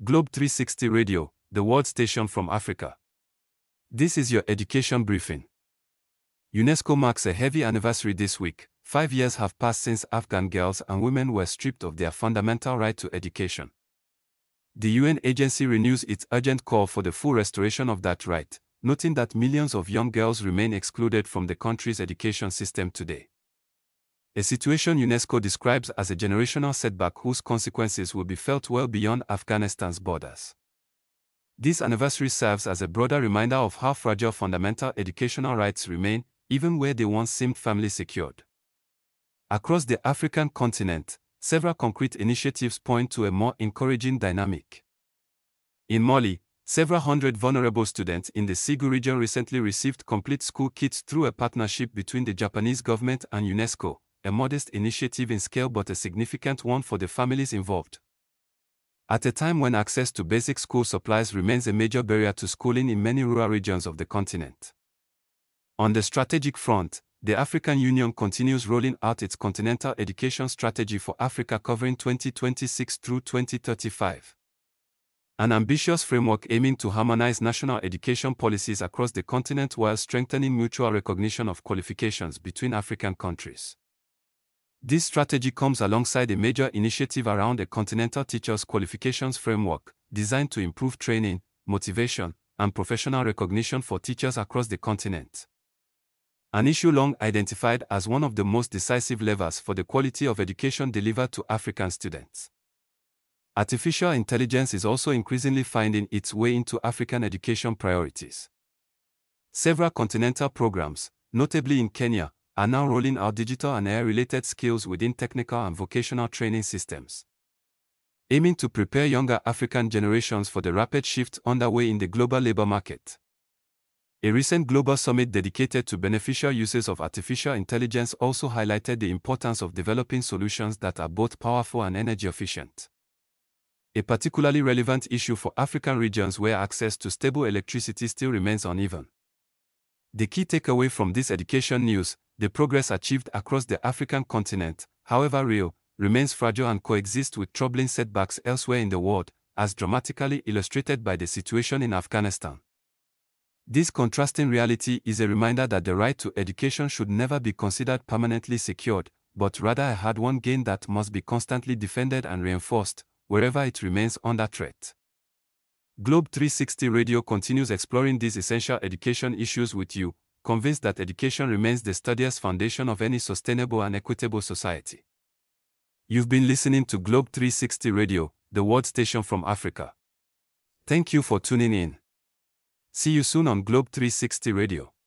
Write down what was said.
Globe 360 Radio, the world station from Africa. This is your education briefing. UNESCO marks a heavy anniversary this week. 5 years have passed since Afghan girls and women were stripped of their fundamental right to education. The UN agency renews its urgent call for the full restoration of that right, noting that millions of young girls remain excluded from the country's education system today. A situation UNESCO describes as a generational setback whose consequences will be felt well beyond Afghanistan's borders. This anniversary serves as a broader reminder of how fragile fundamental educational rights remain, even where they once seemed firmly secured. Across the African continent, several concrete initiatives point to a more encouraging dynamic. In Mali, several hundred vulnerable students in the Ségou region recently received complete school kits through a partnership between the Japanese government and UNESCO, a modest initiative in scale but a significant one for the families involved. At a time when access to basic school supplies remains a major barrier to schooling in many rural regions of the continent. On the strategic front, the African Union continues rolling out its continental education strategy for Africa covering 2026 through 2035. An ambitious framework aiming to harmonize national education policies across the continent while strengthening mutual recognition of qualifications between African countries. This strategy comes alongside a major initiative around a continental teachers' qualifications framework, designed to improve training, motivation, and professional recognition for teachers across the continent. An issue long identified as one of the most decisive levers for the quality of education delivered to African students. Artificial intelligence is also increasingly finding its way into African education priorities. Several continental programs, notably in Kenya, are now rolling out digital and AI-related skills within technical and vocational training systems, aiming to prepare younger African generations for the rapid shift underway in the global labor market. A recent global summit dedicated to beneficial uses of artificial intelligence also highlighted the importance of developing solutions that are both powerful and energy efficient. A particularly relevant issue for African regions where access to stable electricity still remains uneven. The key takeaway from this education news: the progress achieved across the African continent, however real, remains fragile and coexists with troubling setbacks elsewhere in the world, as dramatically illustrated by the situation in Afghanistan. This contrasting reality is a reminder that the right to education should never be considered permanently secured, but rather a hard-won gain that must be constantly defended and reinforced, wherever it remains under threat. Globe 360 Radio continues exploring these essential education issues with you, convinced that education remains the steadiest foundation of any sustainable and equitable society. You've been listening to Globe 360 Radio, the world station from Africa. Thank you for tuning in. See you soon on Globe 360 Radio.